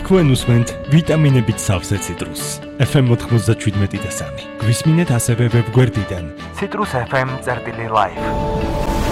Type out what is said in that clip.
თქვენ უსმენთ ვიტამინებით სავსე ციტრუსს. FM 97.3. გვისმინეთ ასევე ვებგვერდიდან citrusfm.live.